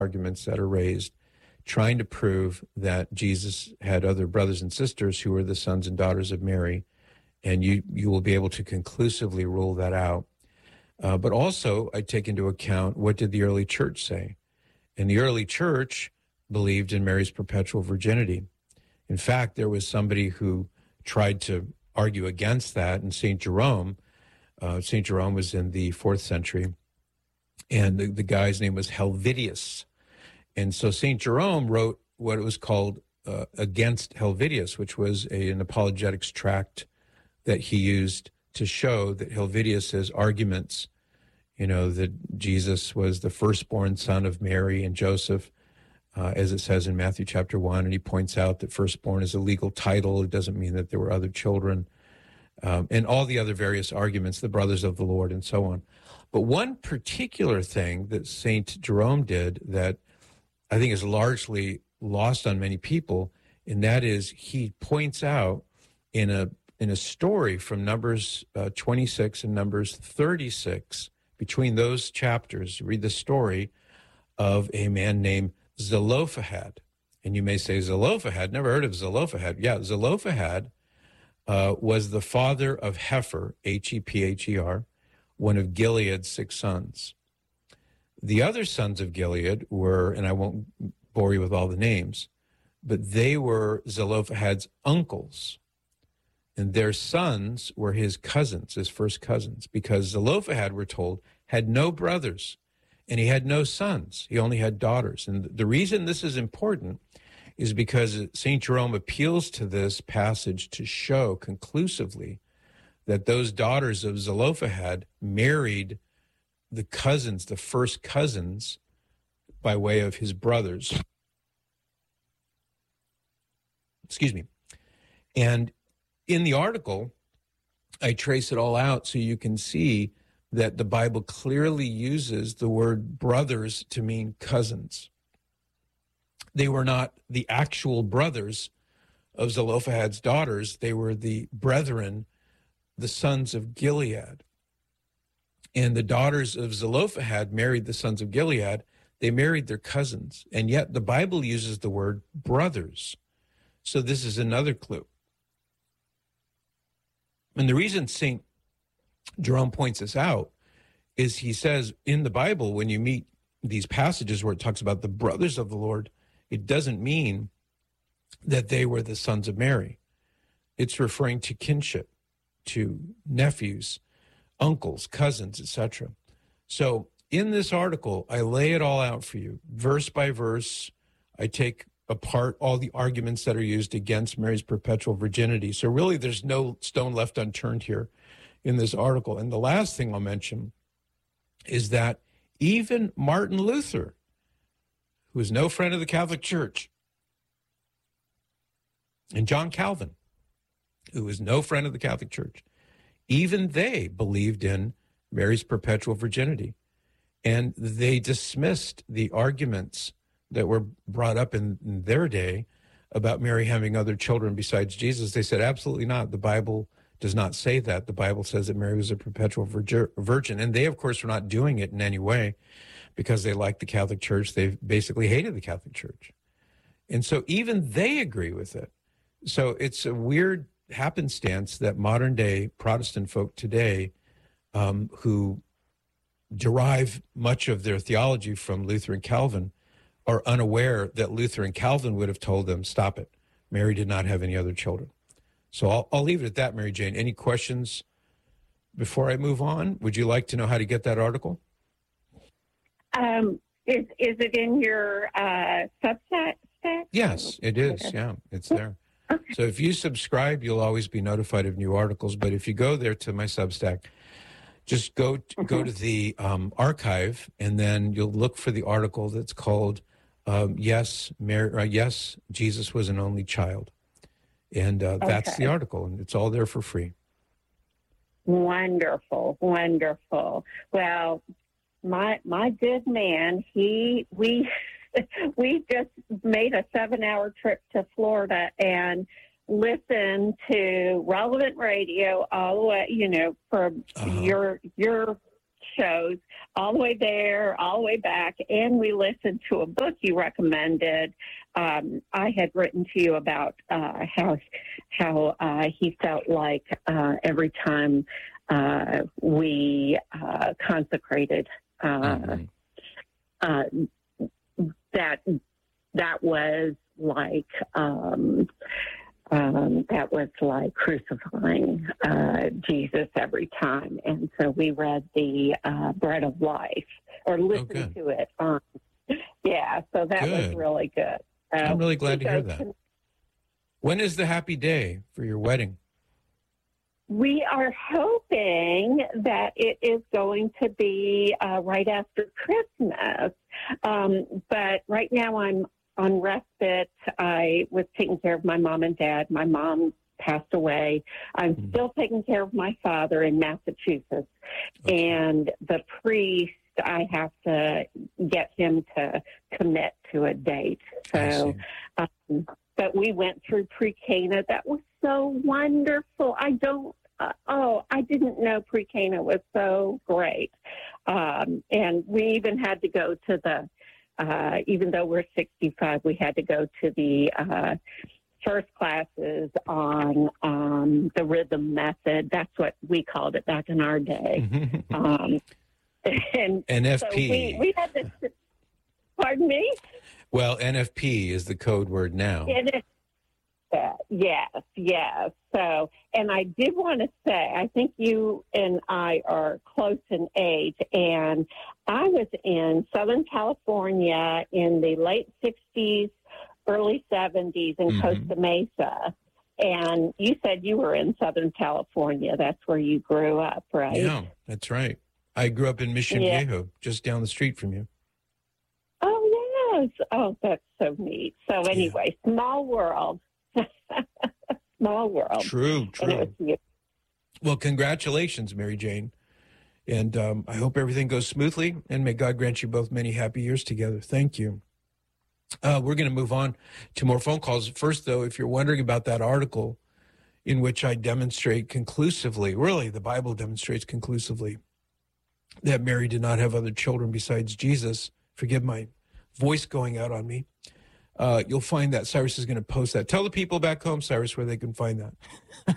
arguments that are raised, trying to prove that Jesus had other brothers and sisters who were the sons and daughters of Mary, and you will be able to conclusively rule that out. But also, I take into account, what did the early church say? And the early church believed in Mary's perpetual virginity. In fact, there was somebody who tried to argue against that, and St. Jerome. St. Jerome was in the 4th century, and the guy's name was Helvidius. And so St. Jerome wrote what it was called Against Helvidius, which was an apologetics tract that he used to show that Helvidius's arguments, that Jesus was the firstborn son of Mary and Joseph, as it says in Matthew chapter 1, and he points out that firstborn is a legal title. It doesn't mean that there were other children, and all the other various arguments, the brothers of the Lord and so on. But one particular thing that St. Jerome did that I think is largely lost on many people, and that is he points out in a story from Numbers 26 and Numbers 36, between those chapters, read the story of a man named Zelophehad. And you may say, Zelophehad? Never heard of Zelophehad. Yeah, Zelophehad was the father of Hepher, Hepher, one of Gilead's 6 sons. The other sons of Gilead were, and I won't bore you with all the names, but they were Zelophehad's uncles. And their sons were his cousins, his first cousins, because Zelophehad, we're told, had no brothers, and he had no sons. He only had daughters. And the reason this is important is because St. Jerome appeals to this passage to show conclusively that those daughters of Zelophehad married the cousins, the first cousins, by way of his brothers. Excuse me. And in the article, I trace it all out so you can see that the Bible clearly uses the word brothers to mean cousins. They were not the actual brothers of Zelophehad's daughters. They were the brethren, the sons of Gilead. And the daughters of Zelophehad married the sons of Gilead. They married their cousins. And yet the Bible uses the word brothers. So this is another clue. And the reason St. Jerome points this out is he says in the Bible, when you meet these passages where it talks about the brothers of the Lord, it doesn't mean that they were the sons of Mary. It's referring to kinship, to nephews, uncles, cousins, etc. So in this article, I lay it all out for you, verse by verse. I take apart all the arguments that are used against Mary's perpetual virginity. So really, there's no stone left unturned here in this article. And the last thing I'll mention is that even Martin Luther, who is no friend of the Catholic Church, and John Calvin, who is no friend of the Catholic Church, even they believed in Mary's perpetual virginity. And they dismissed the arguments that were brought up in their day about Mary having other children besides Jesus. They said, absolutely not. The Bible does not say that. The Bible says that Mary was a perpetual virgin. And they, of course, were not doing it in any way because they liked the Catholic Church. They basically hated the Catholic Church. And so even they agree with it. So it's a weird happenstance that modern day Protestant folk today, who derive much of their theology from Luther and Calvin, are unaware that Luther and Calvin would have told them, stop it. Mary did not have any other children. So I'll leave it at that, Mary Jane. Any questions before I move on? Would you like to know how to get that article? Is it in your Substack? Yes, it is. Okay. Yeah, it's there. Okay. So if you subscribe, you'll always be notified of new articles. But if you go there to my Substack, just go to the archive, and then you'll look for the article that's called Yes, Jesus was an only child. And that's the article, and it's all there for free. Wonderful, wonderful. Well, my good man, we just made a 7-hour trip to Florida and listened to Relevant Radio all the way, from your shows all the way there, all the way back, and we listened to a book you recommended. I had written to you about how he felt like every time we consecrated that was like crucifying Jesus every time. And so we read the Bread of Life, or listened to it. Yeah, so that was really good. I'm really glad to hear that. When is the happy day for your wedding? We are hoping that it is going to be right after Christmas. But right now I'm on respite. I was taking care of my mom and dad. My mom passed away. I'm still taking care of my father in Massachusetts. Okay. And the priest, I have to get him to commit to a date. So, but we went through pre-Cana. That was so wonderful. I didn't know pre-Cana was so great. And we even had to go to the, even though we're 65, we had to go to the first classes on the rhythm method. That's what we called it back in our day. And NFP. So we had to, pardon me? Well, NFP is the code word now. Yes. So, and I did want to say, I think you and I are close in age, and I was in Southern California in the late 60s, early 70s in Costa Mesa. And you said you were in Southern California. That's where you grew up, right? Yeah, that's right. I grew up in Mission Viejo, just down the street from you. Oh, yes. Oh, that's so neat. So anyway, small world. Small world. True. Well, congratulations, Mary Jane. And I hope everything goes smoothly, and may God grant you both many happy years together. Thank you. We're going to move on to more phone calls. First, though, if you're wondering about that article in which I demonstrate conclusively, really the Bible demonstrates conclusively, that Mary did not have other children besides Jesus, forgive my voice going out on me, you'll find that. Cyrus is going to post that. Tell the people back home, Cyrus, where they can find that.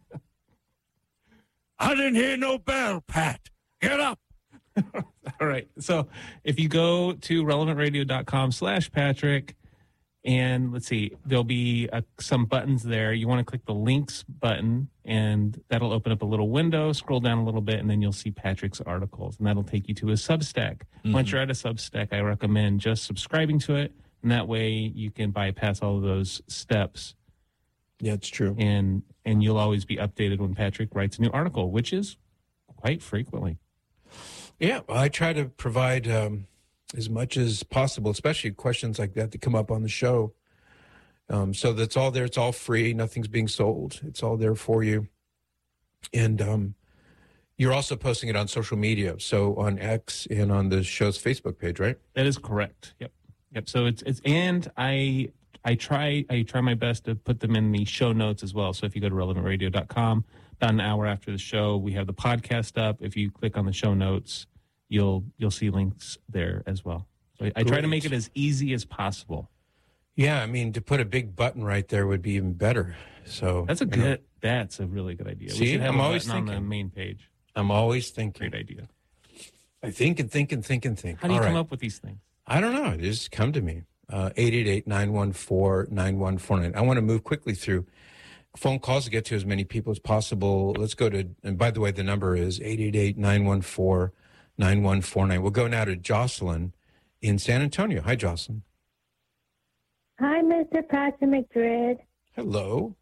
I didn't hear no bell, Pat. Get up. All right. So if you go to relevantradio.com/Patrick, and let's see, there'll be some buttons there. You want to click the links button, and that'll open up a little window. Scroll down a little bit, and then you'll see Patrick's articles, and that'll take you to his Substack. Once you're at a Substack, I recommend just subscribing to it, and that way you can bypass all of those steps. Yeah, it's true. And you'll always be updated when Patrick writes a new article, which is quite frequently. Yeah, I try to provide as much as possible, especially questions like that come up on the show. So that's all there. It's all free. Nothing's being sold. It's all there for you. And you're also posting it on social media, so on X and on the show's Facebook page, right? That is correct. Yep. So it's and I try my best to put them in the show notes as well. So if you go to relevantradio.com, about an hour after the show, we have the podcast up. If you click on the show notes, you'll see links there as well. So I try to make it as easy as possible. Yeah, I mean, to put a big button right there would be even better. So that's a really good idea. See, we should have I'm a always button thinking on the main page. I'm always thinking. Great idea. I think and think and think and think. How do you come up with these things? I don't know. They just come to me. 888-914-9149. I want to move quickly through phone calls to get to as many people as possible. Let's go to, and by the way, the number is 888-914-9149. We'll go now to Jocelyn in San Antonio. Hi, Jocelyn. Hi, Mr. Patrick McDrid. Hello.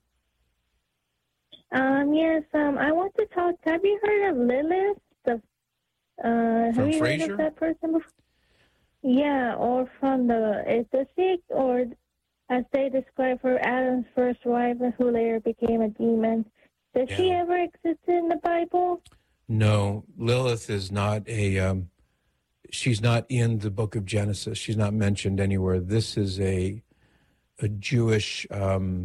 Yes, I want to talk. Have you heard of Lilith? Have you Frasier? heard of that person before? Yeah, or from it's a Sikh, or as they describe her, Adam's first wife, who later became a demon. Does she ever exist in the Bible? No, Lilith is not she's not in the book of Genesis. She's not mentioned anywhere. This is a Jewish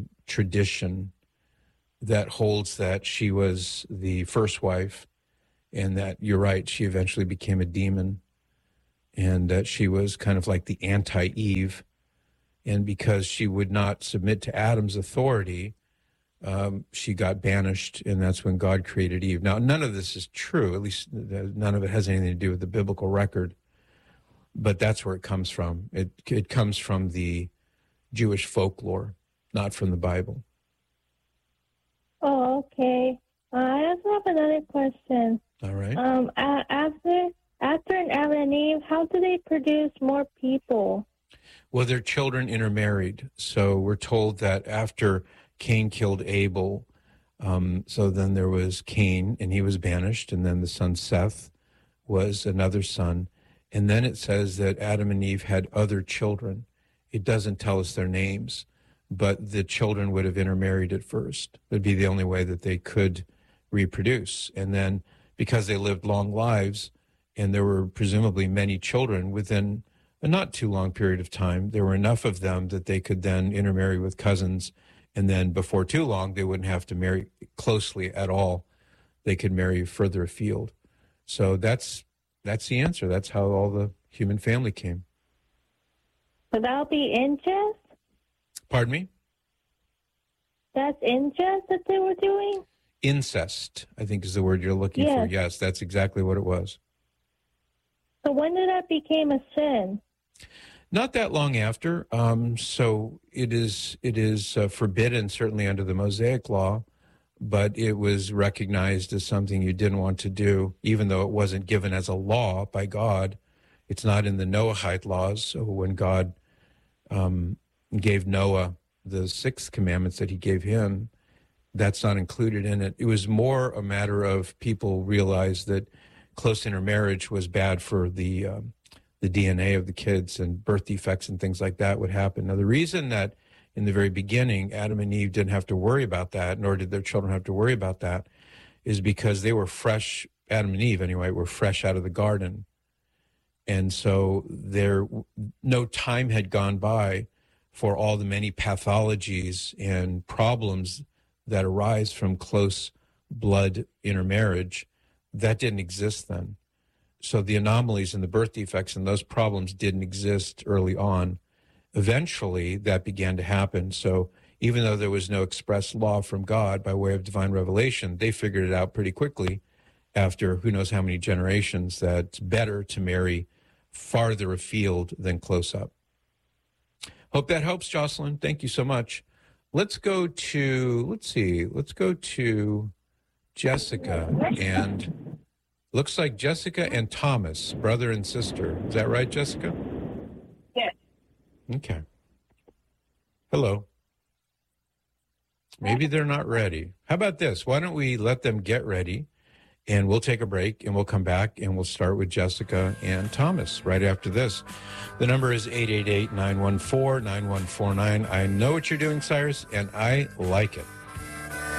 tradition that holds that she was the first wife and that you're right, she eventually became a demon, and that she was kind of like the anti-Eve. And because she would not submit to Adam's authority, she got banished, and that's when God created Eve. Now, none of this is true, at least none of it has anything to do with the biblical record, but that's where it comes from. It comes from the Jewish folklore, not from the Bible. Oh, okay. I also have another question. All right. After Adam and Eve, how do they produce more people? Well, their children intermarried. So we're told that after Cain killed Abel, so then there was Cain, and he was banished, and then the son Seth was another son. And then it says that Adam and Eve had other children. It doesn't tell us their names, but the children would have intermarried at first. It would be the only way that they could reproduce. And then because they lived long lives, and there were presumably many children within a not too long period of time, there were enough of them that they could then intermarry with cousins. And then before too long, they wouldn't have to marry closely at all. They could marry further afield. So that's the answer. That's how all the human family came. So that'll be incest? Pardon me? That's incest that they were doing? Incest, I think, is the word you're looking for. Yes, that's exactly what it was. So when did that become a sin? Not that long after. So it is forbidden, certainly under the Mosaic law, but it was recognized as something you didn't want to do, even though it wasn't given as a law by God. It's not in the Noahide laws. So when God gave Noah the 6 commandments that he gave him, that's not included in it. It was more a matter of people realized that close intermarriage was bad for the DNA of the kids, and birth defects and things like that would happen. Now, the reason that in the very beginning, Adam and Eve didn't have to worry about that, nor did their children have to worry about that, is because they were fresh, Adam and Eve anyway, were fresh out of the garden. And so no time had gone by for all the many pathologies and problems that arise from close blood intermarriage. That didn't exist then. So the anomalies and the birth defects and those problems didn't exist early on. Eventually, that began to happen. So even though there was no express law from God by way of divine revelation, they figured it out pretty quickly after who knows how many generations that it's better to marry farther afield than close up. Hope that helps, Jocelyn. Thank you so much. Let's go to Jessica, and looks like Jessica and Thomas, brother and sister. Is that right, Jessica? Yes. Okay. Hello. Maybe they're not ready. How about this? Why don't we let them get ready, and we'll take a break, and we'll come back, and we'll start with Jessica and Thomas right after this. The number is 888-914-9149. I know what you're doing, Cyrus, and I like it.